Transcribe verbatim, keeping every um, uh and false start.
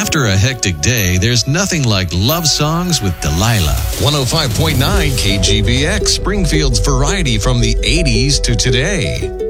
After a hectic day, there's nothing like love songs with Delilah. one oh five point nine K G B X, Springfield's variety from the eighties to today.